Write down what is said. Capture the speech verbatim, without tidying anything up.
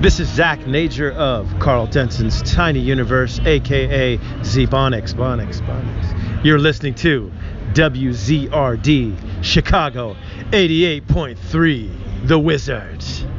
This is Zach Nager of Carl Denson's Tiny Universe, aka Z-Bonix, Bonix, Bonix. You're listening to W Z R D Chicago eighty-eight point three, The Wizards.